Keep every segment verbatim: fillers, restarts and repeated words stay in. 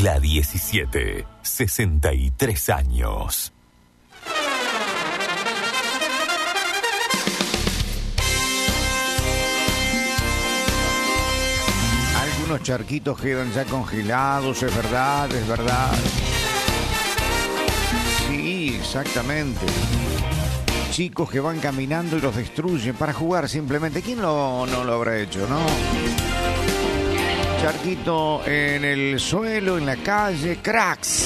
La diecisiete, sesenta y tres años. Algunos charquitos quedan ya congelados, es verdad, es verdad. Sí, exactamente. Chicos que van caminando y los destruyen para jugar simplemente. ¿Quién lo, no lo habrá hecho, no? Charquito en el suelo, en la calle, cracks.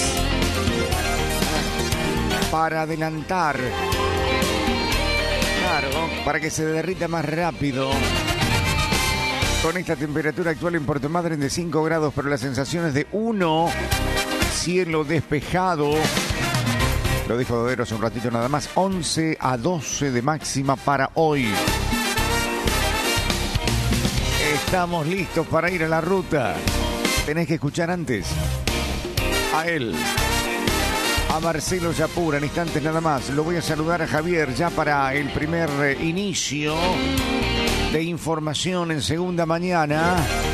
Para adelantar. Claro, para que se derrita más rápido. Con esta temperatura actual en Puerto Madryn de cinco grados, pero las sensaciones de uno. Cielo despejado. Lo dijo Dodero hace un ratito nada más. once a doce de máxima para hoy. Estamos listos para ir a la ruta. Tenés que escuchar antes a él, a Marcelo Yapura, en instantes nada más. Lo voy a saludar a Javier ya para el primer eh, inicio de información en segunda mañana.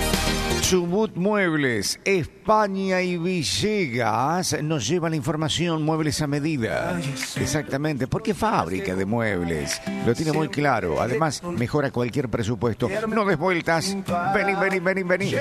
Chubut Muebles, España y Villegas nos lleva la información. Muebles a medida. Exactamente, porque fábrica de muebles. Lo tiene muy claro. Además, mejora cualquier presupuesto. No des vueltas. Vení, vení, vení, vení.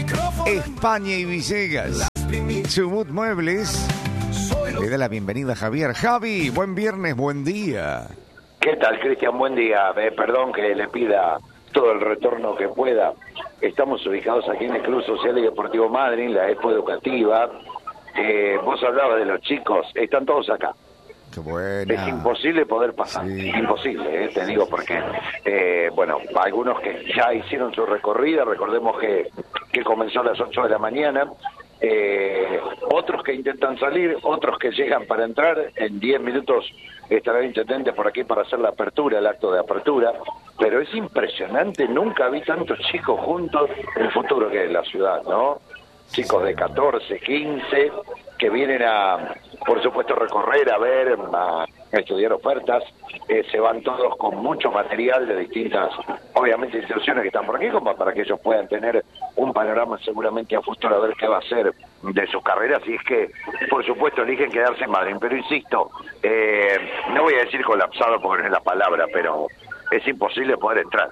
España y Villegas. Chubut Muebles le da la bienvenida a Javier. Javi, buen viernes, buen día. ¿Qué tal, Cristian? Buen día. Eh, perdón que le pida todo el retorno que pueda. Estamos ubicados aquí en el Club Social y Deportivo Madryn, la Expo Educativa. Eh, vos hablabas de los chicos, están todos acá. Qué buena. Es imposible poder pasar, sí. Imposible, eh, te digo, porque, eh, bueno, algunos que ya hicieron su recorrida, recordemos que, que comenzó a las ocho de la mañana, eh, otros que intentan salir, otros que llegan para entrar, en diez minutos estará el intendente por aquí para hacer la apertura, el acto de apertura, pero es impresionante, nunca vi tantos chicos juntos, el futuro que es la ciudad, ¿no? Chicos de catorce, quince, que vienen a, por supuesto, recorrer, a ver, a estudiar ofertas, eh, se van todos con mucho material de distintas, obviamente, instituciones que están por aquí, como para que ellos puedan tener un panorama seguramente a futuro, a ver qué va a ser de sus carreras, y es que, por supuesto, eligen quedarse en Madryn, pero insisto, eh, no voy a decir colapsado porque no es la palabra, pero es imposible poder entrar.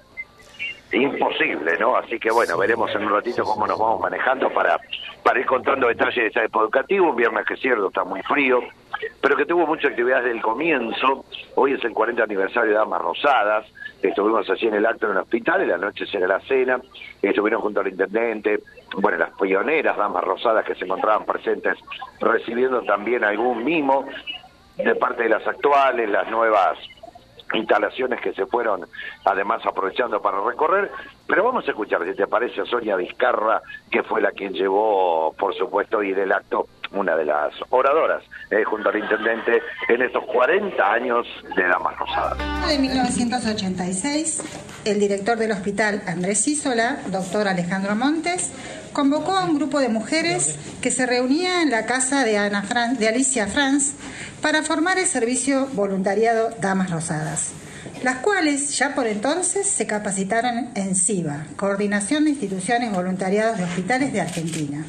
Imposible, ¿no? Así que bueno, veremos en un ratito cómo nos vamos manejando para, para ir contando detalles de esta Expo Educativa. Un viernes que es cierto, está muy frío, pero que tuvo mucha actividad desde el comienzo. Hoy es el cuarenta aniversario de Damas Rosadas. Estuvimos allí en el acto en el hospital, en la noche será la cena. Estuvieron junto al intendente, bueno, las pioneras Damas Rosadas que se encontraban presentes, recibiendo también algún mimo de parte de las actuales, las nuevas instalaciones que se fueron además aprovechando para recorrer, pero vamos a escuchar, si te parece, a Sonia Vizcarra, que fue la quien llevó, por supuesto, y del acto, una de las oradoras, eh, junto al intendente, en estos cuarenta años de Damas Rosadas. En mil novecientos ochenta y seis, el director del hospital, Andrés Císola, doctor Alejandro Montes, convocó a un grupo de mujeres que se reunía en la casa de, Ana Fran- de Alicia Franz para formar el servicio voluntariado Damas Rosadas, las cuales ya por entonces se capacitaron en SIVA, Coordinación de Instituciones Voluntariados de Hospitales de Argentina.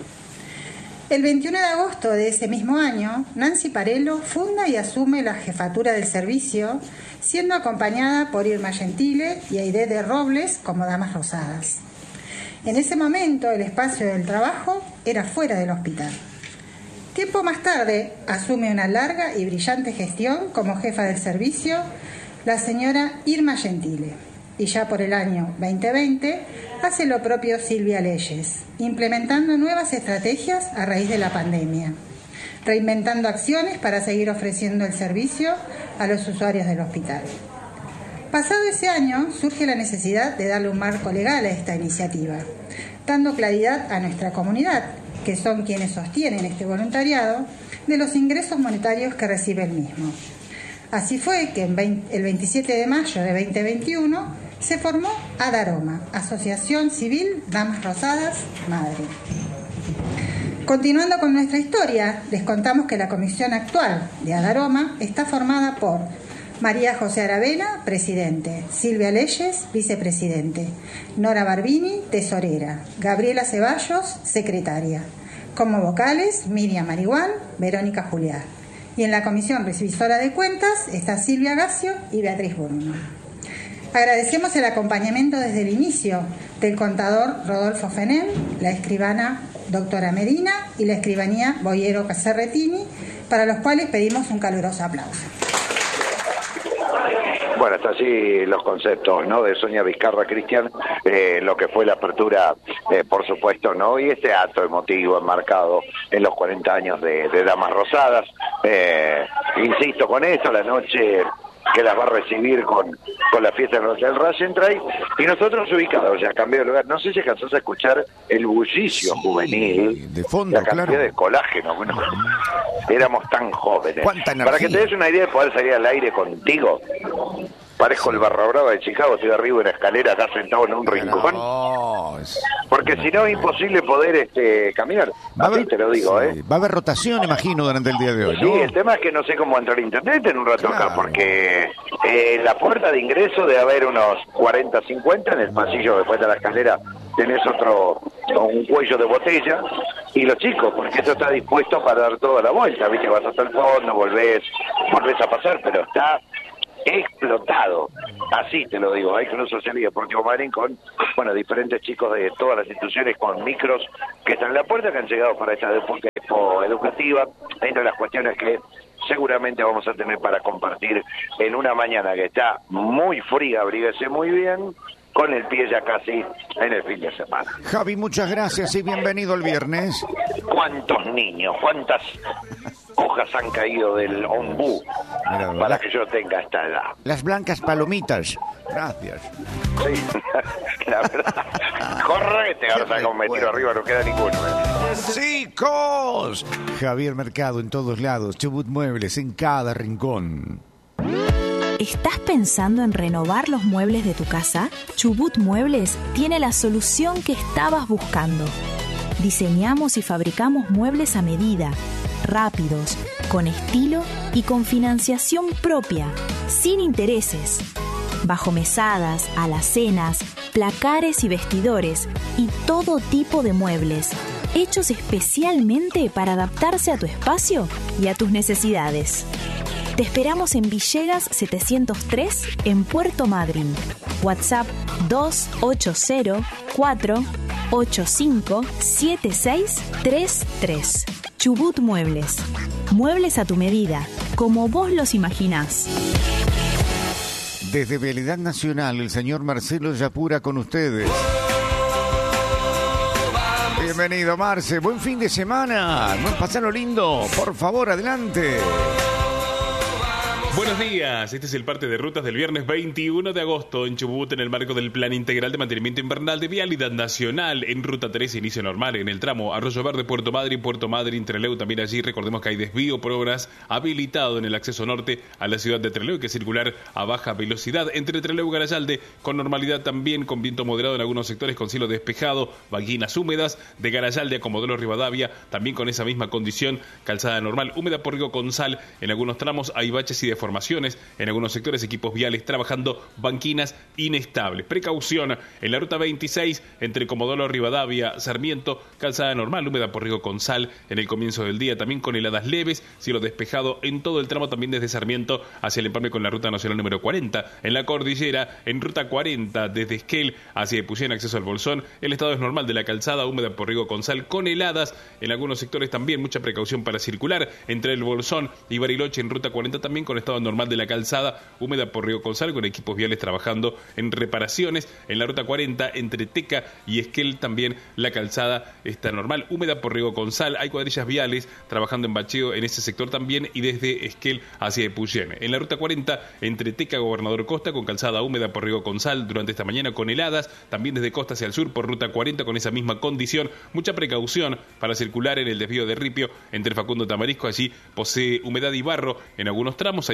El veintiuno de agosto de ese mismo año, Nancy Parello funda y asume la jefatura del servicio, siendo acompañada por Irma Gentile y Aide de Robles como Damas Rosadas. En ese momento, el espacio del trabajo era fuera del hospital. Tiempo más tarde, asume una larga y brillante gestión como jefa del servicio la señora Irma Gentile. Y ya por el año veinte veinte, hace lo propio Silvia Leyes, implementando nuevas estrategias a raíz de la pandemia, reinventando acciones para seguir ofreciendo el servicio a los usuarios del hospital. Pasado ese año, surge la necesidad de darle un marco legal a esta iniciativa, dando claridad a nuestra comunidad, que son quienes sostienen este voluntariado, de los ingresos monetarios que recibe el mismo. Así fue que en veinte, el veintisiete de mayo de veinte veintiuno se formó ADAROMA, Asociación Civil Damas Rosadas Madryn. Continuando con nuestra historia, les contamos que la comisión actual de ADAROMA está formada por María José Aravena, presidente; Silvia Leyes, vicepresidente; Nora Barbini, tesorera; Gabriela Ceballos, secretaria; Como vocales, Miriam Marihuán, Verónica Julián. Y en la comisión revisora de cuentas está Silvia Gacio y Beatriz Bruno. Agradecemos el acompañamiento desde el inicio del contador Rodolfo Fenem, la escribana doctora Medina y la escribanía Boyero Caserretini, para los cuales pedimos un caluroso aplauso. Bueno, hasta allí los conceptos, ¿no?, de Sonia Vizcarra Cristian, eh, lo que fue la apertura, eh, por supuesto, ¿no?, y este acto emotivo enmarcado en los cuarenta años de, de Damas Rosadas. Eh, insisto con esto, la noche que las va a recibir con, con la fiesta en el Hotel Racentray, y nosotros ubicados ya cambié de lugar. No sé si alcanzás a escuchar el bullicio sí, juvenil, de fondo, la cantidad claro. de colágeno. Bueno, éramos tan jóvenes. ¿Cuánta energía? Para que te des una idea de poder salir al aire contigo, parezco el Barra Brava de Chicago, estoy arriba en una escalera, acá sentado en un rincón. No, es... Porque si no es imposible poder este caminar. Así te lo digo, sí. ¿eh? Va a haber rotación, imagino, durante el día de hoy, Sí, ¿no? el tema es que no sé cómo entrar a internet en un rato Claro. acá, porque eh, en la puerta de ingreso debe haber unos cuarenta, cincuenta, en el pasillo después de la escalera tenés otro, un cuello de botella, y los chicos, porque esto está dispuesto para dar toda la vuelta, ¿viste? Vas hasta el fondo, volvés, volvés a pasar, pero está explotado, así te lo digo. Hay Club Social y Deportivo Madryn con, bueno, diferentes chicos de todas las instituciones con micros que están en la puerta, que han llegado para esta expo educativa, entre las cuestiones que seguramente vamos a tener para compartir en una mañana que está muy fría, abríguese muy bien, con el pie ya casi en el fin de semana. Javi, muchas gracias y bienvenido el viernes. ¿Cuántos niños, cuántas hojas han caído del ombú Mira, para la, que yo tenga esta edad? Las blancas palomitas. Gracias. Sí, la verdad. Correte, ahora saca un me tiro arriba, no queda ninguno. ¿eh? ¡Chicos! Javier Mercado en todos lados, Chubut Muebles en cada rincón. ¿Estás pensando en renovar los muebles de tu casa? Chubut Muebles tiene la solución que estabas buscando. Diseñamos y fabricamos muebles a medida, rápidos, con estilo y con financiación propia, sin intereses. Bajo mesadas, alacenas, placares y vestidores y todo tipo de muebles, hechos especialmente para adaptarse a tu espacio y a tus necesidades. Te esperamos en Villegas setecientos tres, en Puerto Madryn. WhatsApp dos ocho cero, cuatro ocho cinco, siete seis tres tres. Chubut Muebles. Muebles a tu medida, como vos los imaginás. Desde Vialidad Nacional, el señor Marcelo Yapura con ustedes. Bienvenido, Marce. Buen fin de semana. Pasalo lindo. Por favor, adelante. Buenos días, este es el parte de rutas del viernes veintiuno de agosto en Chubut, en el marco del Plan Integral de Mantenimiento Invernal de Vialidad Nacional. En Ruta tres, inicio normal en el tramo Arroyo Verde, Puerto Madryn, Puerto Madryn, Trelew. También allí recordemos que hay desvío por obras habilitado en el acceso norte a la ciudad de Trelew, que es circular a baja velocidad entre Trelew y Garayalde, con normalidad también, con viento moderado en algunos sectores, con cielo despejado, banquinas húmedas. De Garayalde a Comodoro Rivadavia, también con esa misma condición, calzada normal, húmeda por Río con sal. En algunos tramos hay baches y deformaciones. En algunos sectores, equipos viales trabajando, banquinas inestables. Precaución en la ruta veintiséis entre Comodoro Rivadavia, Sarmiento, calzada normal, húmeda por Río con sal en el comienzo del día, también con heladas leves, cielo despejado en todo el tramo, también desde Sarmiento hacia el empalme con la ruta nacional número cuarenta. En la cordillera, en ruta cuarenta, desde Esquel hacia Epuyén, acceso al Bolsón, el estado es normal de la calzada, húmeda por Río con sal, con heladas en algunos sectores también, mucha precaución para circular entre el Bolsón y Bariloche en ruta cuarenta, también con estado normal de la calzada, húmeda por Río Consal, con equipos viales trabajando en reparaciones. En la ruta cuarenta, entre Teca y Esquel, también la calzada está normal, húmeda por Río Consal. Hay cuadrillas viales trabajando en bacheo en ese sector también, y desde Esquel hacia Epuyén. En la ruta cuarenta, entre Teca y Gobernador Costa, con calzada húmeda por Río Consal durante esta mañana, con heladas, también desde Costa hacia el sur por ruta cuarenta, con esa misma condición. Mucha precaución para circular en el desvío de Ripio entre Facundo Tamarisco, allí posee humedad y barro en algunos tramos. Hay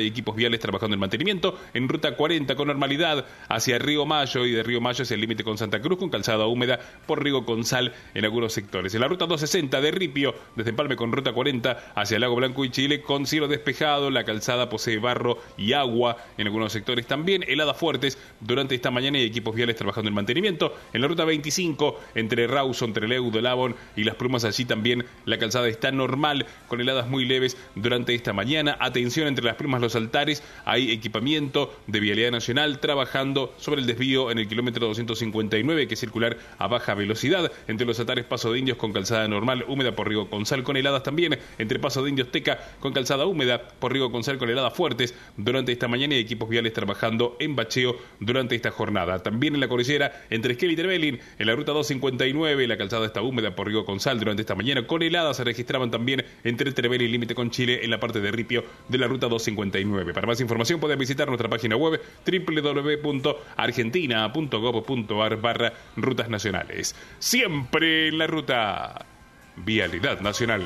hay equipos viales trabajando en mantenimiento. En ruta cuarenta con normalidad hacia Río Mayo, y de Río Mayo hacia el límite con Santa Cruz, con calzada húmeda por Rigo con Sal en algunos sectores. En la ruta doscientos sesenta de Ripio, desde Empalme con ruta cuarenta hacia Lago Blanco y Chile, con cielo despejado, la calzada posee barro y agua en algunos sectores también. Heladas fuertes durante esta mañana y equipos viales trabajando en mantenimiento. En la ruta veinticinco, entre Rawson, Treleudo, Lavon y Las Plumas, allí también la calzada está normal, con heladas muy leves durante esta mañana. Atención, entre Las Plumas, Los Altares, hay equipamiento de Vialidad Nacional trabajando sobre el desvío en el kilómetro doscientos cincuenta y nueve, que es circular a baja velocidad. Entre Los Altares, Paso de Indios con calzada normal, húmeda por Rigo con Sal, con heladas también. Entre Paso de Indios, Teca, con calzada húmeda por Rigo con Sal, con heladas fuertes durante esta mañana, y equipos viales trabajando en bacheo durante esta jornada. También en la cordillera, entre Esquel y Trevelin, en la ruta doscientos cincuenta y nueve, la calzada está húmeda por Rigo con Sal durante esta mañana, con heladas se registraban también entre Trevelin y límite con Chile en la parte de Ripio de la ruta doscientos cincuenta y nueve. Para más información pueden visitar nuestra página web doble u doble u doble u punto argentina punto gob punto ar barra rutas nacionales. Siempre en la ruta. Vialidad Nacional.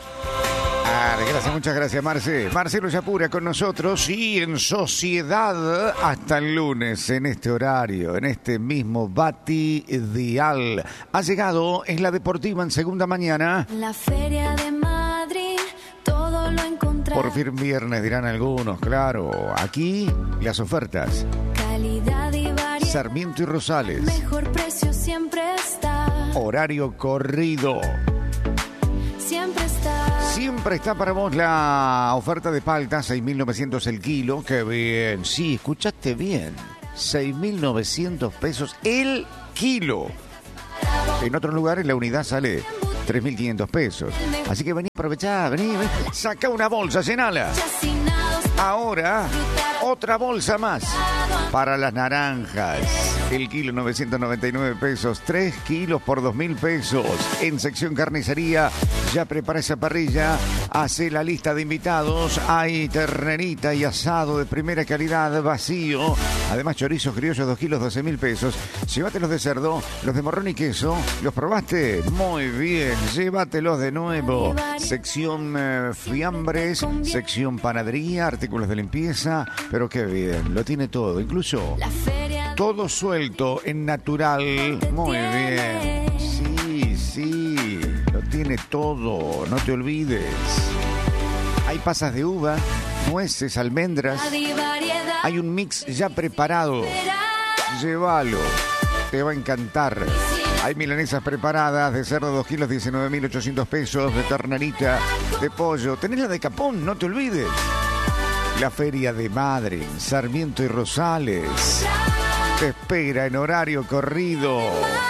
Ah, gracias, muchas gracias, Marce. Marcelo Yapura con nosotros y en Sociedad hasta el lunes, en este horario, en este mismo Bati Dial. Ha llegado, es la deportiva en segunda mañana. La Feria de Madrid, todo lo encontré. Por fin viernes, dirán algunos, claro. Aquí las ofertas. Calidad y variedad. Sarmiento y Rosales. Mejor precio siempre está. Horario corrido. Siempre está. Siempre está para vos la oferta de palta, seis mil novecientos el kilo. ¡Qué bien! Sí, escuchaste bien. seis mil novecientos pesos el kilo. En otros lugares la unidad sale tres mil quinientos pesos. Así que vení, aprovechá, vení, vení. Saca una bolsa, llenala. Ahora, otra bolsa más para las naranjas. El kilo novecientos noventa y nueve pesos, tres kilos por dos mil pesos. En sección carnicería, ya prepara esa parrilla, hace la lista de invitados. Hay ternerita y asado de primera calidad, vacío. Además, chorizos criollos, dos kilos, doce mil pesos. Llévate los de cerdo, los de morrón y queso. ¿Los probaste? Muy bien, llévatelos de nuevo. Sección eh, fiambres, sección panadería, artículos de limpieza. Pero qué bien, lo tiene todo, incluso todo suelto en natural. Muy bien. Sí, sí, lo tiene todo, no te olvides. Hay pasas de uva, nueces, almendras. Hay un mix ya preparado. Llévalo, te va a encantar. Hay milanesas preparadas de cerdo, dos kilos, diecinueve mil ochocientos pesos. De ternerita, de pollo. Tenés la de capón, no te olvides. La Feria de Madrid, Sarmiento y Rosales. Te espera en horario corrido.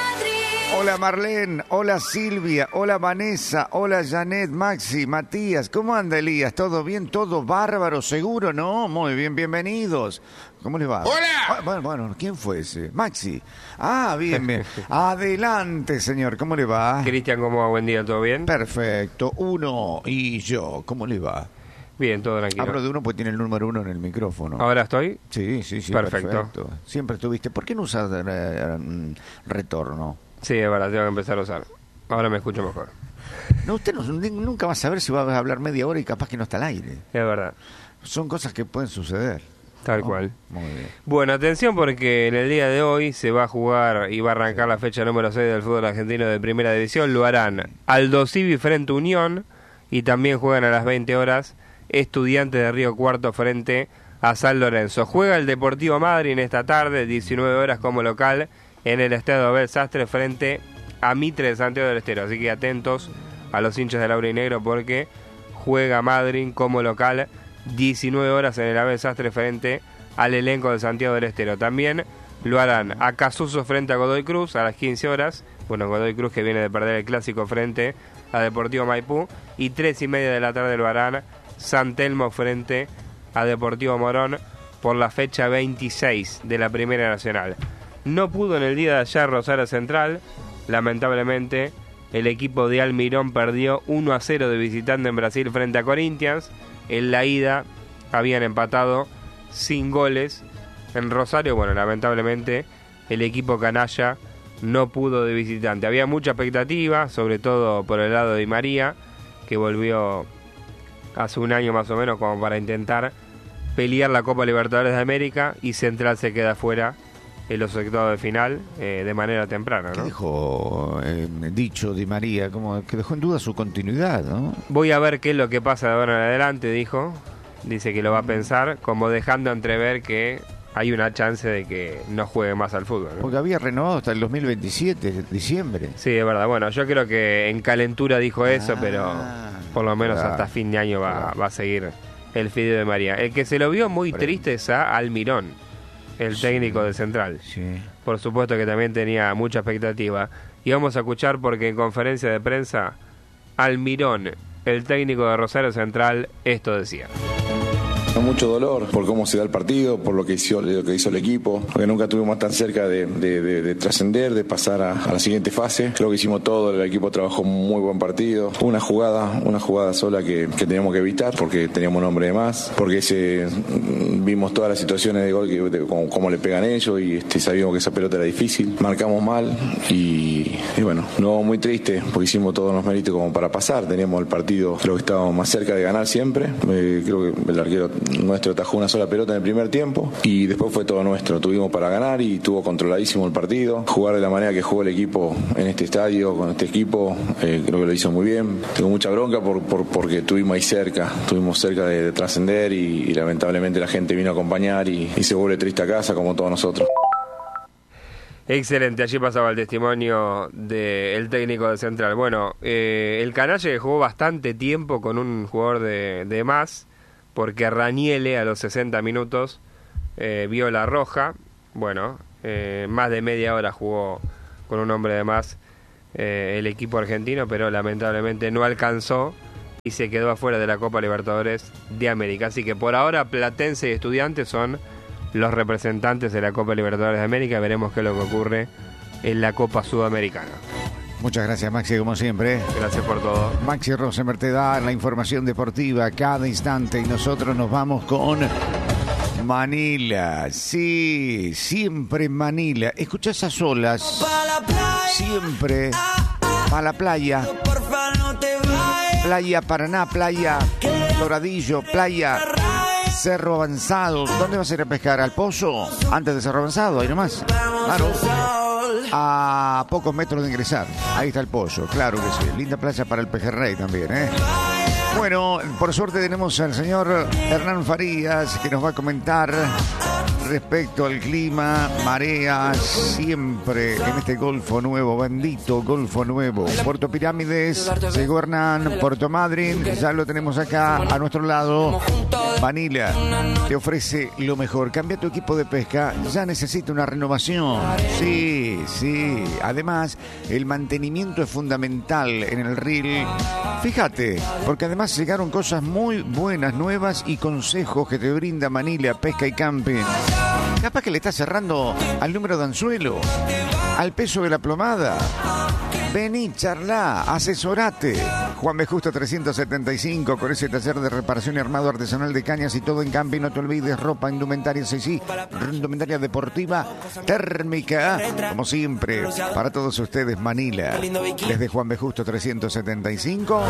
Hola Marlene, hola Silvia, hola Vanessa, hola Janet, Maxi, Matías. ¿Cómo anda Elías? ¿Todo bien? ¿Todo bárbaro? ¿Seguro? ¿No? Muy bien, bienvenidos. ¿Cómo les va? ¡Hola! Ah, bueno, bueno, ¿quién fue ese? Maxi. Ah, bien, bien. Adelante, señor. ¿Cómo le va? Cristian, ¿cómo va? Buen día, ¿todo bien? Perfecto. Uno y yo. ¿Cómo le va? Bien, todo tranquilo. Hablo de uno porque tiene el número uno en el micrófono. ¿Ahora estoy? Sí, sí, sí. Perfecto. Perfecto. Siempre estuviste. ¿Por qué no usas eh, retorno? Sí, es verdad, tengo que empezar a usar. Ahora me escucho mejor. No, usted no, nunca va a saber si va a hablar media hora y capaz que no está al aire. Es verdad. Son cosas que pueden suceder. Tal ¿no? cual. Muy bien. Bueno, atención porque en el día de hoy se va a jugar y va a arrancar la fecha número seis del fútbol argentino de primera división. Lo harán Aldo Civi frente a Unión y también juegan a las veinte horas Estudiantes de Río Cuarto frente a San Lorenzo. Juega el Deportivo Madrid en esta tarde, diecinueve horas como local, en el estadio Abel Sastre frente a Mitre de Santiago del Estero. Así que atentos a los hinchas del aurinegro porque juega Madrid como local, diecinueve horas en el Abel Sastre frente al elenco de Santiago del Estero. También lo harán a Casuso frente a Godoy Cruz a las quince horas. Bueno, Godoy Cruz que viene de perder el clásico frente a Deportivo Maipú. Y tres y media de la tarde lo harán San Telmo frente a Deportivo Morón por la fecha veintiséis de la Primera Nacional. No pudo en el día de ayer Rosario Central. Lamentablemente el equipo de Almirón perdió uno a cero de visitante en Brasil frente a Corinthians. En la ida habían empatado sin goles. En Rosario, bueno, lamentablemente el equipo canalla no pudo de visitante. Había mucha expectativa, sobre todo por el lado de Di María, que volvió hace un año más o menos como para intentar pelear la Copa Libertadores de América y Central se queda fuera en los octavos de final eh, de manera temprana, ¿no? ¿Qué dejó eh, dicho Di María? Como que dejó en duda su continuidad, ¿no? Voy a ver qué es lo que pasa de ahora en adelante, dijo. Dice que lo va a pensar, como dejando entrever que hay una chance de que no juegue más al fútbol, ¿no? Porque había renovado hasta el dos mil veintisiete, diciembre. Sí, es verdad. Bueno, yo creo que en calentura dijo eso, Ah, pero por lo menos claro, hasta fin de año va, claro. va a seguir el Fideo de María. El que se lo vio muy Prende. triste es a Almirón, el Sí. técnico de Central. Sí. Por supuesto que también tenía mucha expectativa. Y vamos a escuchar porque en conferencia de prensa, Almirón, el técnico de Rosario Central, esto decía. Mucho dolor por cómo se da el partido, por lo que hizo, lo que hizo el equipo, porque nunca estuvimos tan cerca de, de, de, de trascender, de pasar a, a la siguiente fase. Creo que hicimos todo, el equipo trabajó un muy buen partido. Una jugada, una jugada sola que, que teníamos que evitar porque teníamos un hombre de más, porque ese, vimos todas las situaciones de gol que de, cómo, cómo le pegan ellos y este, sabíamos que esa pelota era difícil. Marcamos mal y, y bueno, no muy triste porque hicimos todos los méritos como para pasar. Teníamos el partido, creo que estábamos más cerca de ganar siempre. Eh, creo que el arquero nuestro atajó una sola pelota en el primer tiempo y después fue todo nuestro. Tuvimos para ganar y tuvo controladísimo el partido. Jugar de la manera que jugó el equipo en este estadio, con este equipo, eh, creo que lo hizo muy bien. Tengo mucha bronca por, por, porque estuvimos ahí cerca, estuvimos cerca de, de trascender y, y lamentablemente la gente vino a acompañar y, y se vuelve triste a casa como todos nosotros. Excelente, allí pasaba el testimonio del técnico de Central. Bueno, eh, el Canalle jugó bastante tiempo con un jugador de, de más, porque Raniele a los sesenta minutos eh, vio la roja. Bueno, eh, más de media hora jugó con un hombre de más eh, el equipo argentino, pero lamentablemente no alcanzó y se quedó afuera de la Copa Libertadores de América. Así que por ahora Platense y Estudiantes son los representantes de la Copa Libertadores de América. Veremos qué es lo que ocurre en la Copa Sudamericana. Muchas gracias, Maxi, como siempre. Gracias por todo. Maxi Rosenberg te da la información deportiva cada instante y nosotros nos vamos con Manila. Sí, siempre Manila. Escucha esas olas. Siempre para la playa. Playa Paraná, playa Doradillo, playa Cerro Avanzado. ¿Dónde vas a ir a pescar? ¿Al pozo? Antes de Cerro Avanzado, ahí nomás. Claro. A pocos metros de ingresar. Ahí está el pozo, claro que sí. Linda playa para el pejerrey también, ¿eh? Bueno, por suerte tenemos al señor Hernán Farías que nos va a comentar respecto al clima, mareas, siempre en este Golfo Nuevo, bendito Golfo Nuevo. Puerto Pirámides, llegó Hernán, Puerto Madryn, ya lo tenemos acá a nuestro lado. Manila te ofrece lo mejor. Cambia tu equipo de pesca, ya necesita una renovación. Sí, sí. Además, el mantenimiento es fundamental en el reel. Fíjate, porque además llegaron cosas muy buenas, nuevas y consejos que te brinda Manila Pesca y Camping. Capaz que le estás cerrando al número de anzuelo, al peso de la plomada. Vení, charlá, asesorate. Juan B. Justo trescientos setenta y cinco, con ese taller de reparación y armado artesanal de cañas y todo en camping. No te olvides, ropa, indumentaria, sí, sí, indumentaria deportiva, térmica, como siempre, para todos ustedes, Manila. Desde Juan B. Justo trescientos setenta y cinco,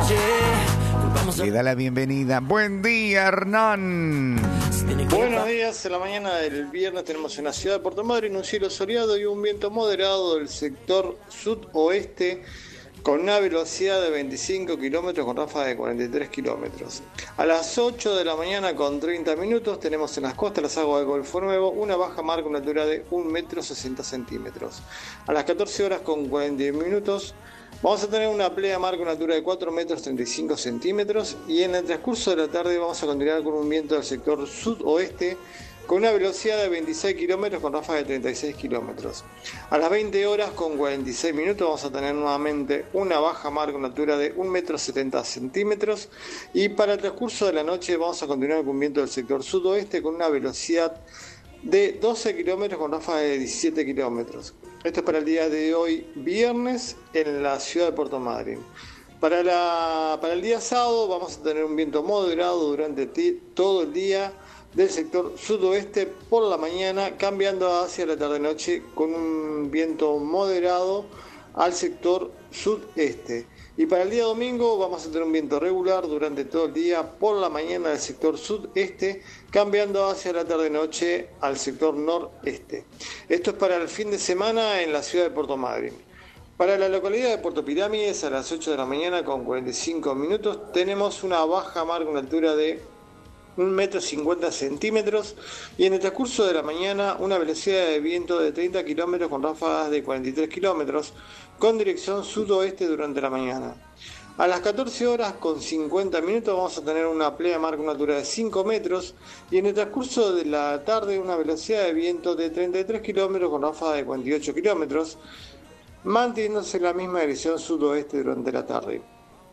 le da la bienvenida. Buen día, Hernán. Buenos días, en la mañana del viernes tenemos en la ciudad de Puerto Madryn un cielo soleado y un viento moderado del sector sudoeste con una velocidad de veinticinco kilómetros con ráfaga de cuarenta y tres kilómetros. A las ocho de la mañana con treinta minutos tenemos en las costas las aguas del Golfo Nuevo una baja marca, una altura de un metro sesenta centímetros. A las catorce horas con cuarenta minutos vamos a tener una playa marca, una altura de cuatro metros treinta y cinco centímetros y en el transcurso de la tarde vamos a continuar con un viento del sector sudoeste con una velocidad de veintiséis kilómetros con ráfaga de treinta y seis kilómetros. A las veinte horas con cuarenta y seis minutos vamos a tener nuevamente una baja marca, una altura de un metro setenta centímetros y para el transcurso de la noche vamos a continuar con un viento del sector sudoeste con una velocidad de doce kilómetros con ráfaga de diecisiete kilómetros. Esto es para el día de hoy, viernes, en la ciudad de Puerto Madryn. Para, la, para el día sábado vamos a tener un viento moderado durante ti, todo el día del sector sudoeste por la mañana, cambiando hacia la tarde-noche con un viento moderado al sector sudeste. Y para el día domingo vamos a tener un viento regular durante todo el día por la mañana del sector sudeste, cambiando hacia la tarde-noche al sector noreste. Esto es para el fin de semana en la ciudad de Puerto Madryn. Para la localidad de Puerto Pirámides, a las ocho de la mañana con cuarenta y cinco minutos, tenemos una baja mar con una altura de un metro cincuenta centímetros y en el transcurso de la mañana una velocidad de viento de treinta kilómetros con ráfagas de cuarenta y tres kilómetros con dirección sudoeste durante la mañana. A las catorce horas con cincuenta minutos vamos a tener una playa mar con una altura de cinco metros y en el transcurso de la tarde una velocidad de viento de treinta y tres kilómetros con ráfagas de cuarenta y ocho kilómetros, manteniéndose en la misma dirección sudoeste durante la tarde.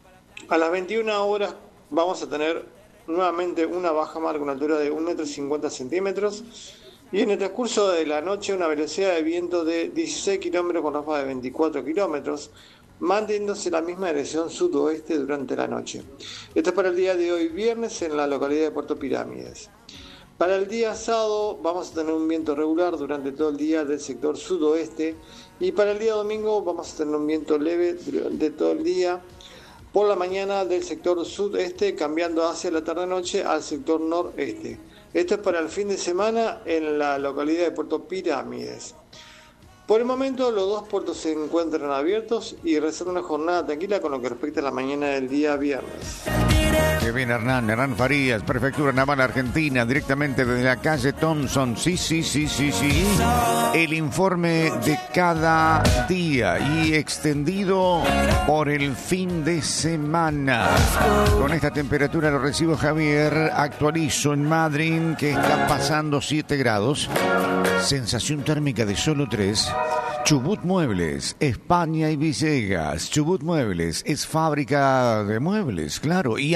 A las veintiuna horas vamos a tener nuevamente una baja mar con una altura de un metro cincuenta centímetros y en el transcurso de la noche una velocidad de viento de dieciséis kilómetros con ráfagas de veinticuatro kilómetros, manteniéndose en la misma dirección sudoeste durante la noche. Esto es para el día de hoy viernes en la localidad de Puerto Pirámides. Para el día sábado vamos a tener un viento regular durante todo el día del sector sudoeste y para el día domingo vamos a tener un viento leve durante todo el día por la mañana del sector sudeste, cambiando hacia la tarde-noche al sector noreste. Esto es para el fin de semana en la localidad de Puerto Pirámides. Por el momento los dos puertos se encuentran abiertos y realizando una jornada tranquila con lo que respecta a la mañana del día viernes. Qué bien, Hernán, Hernán Farías, Prefectura Naval Argentina, directamente desde la calle Thompson. Sí, sí, sí, sí, sí. El informe de cada día y extendido por el fin de semana. Con esta temperatura lo recibo, Javier. Actualizo en Madryn que está pasando siete grados. Sensación térmica de solo tres. Chubut Muebles, España y Villegas. Chubut Muebles es fábrica de muebles, claro. Y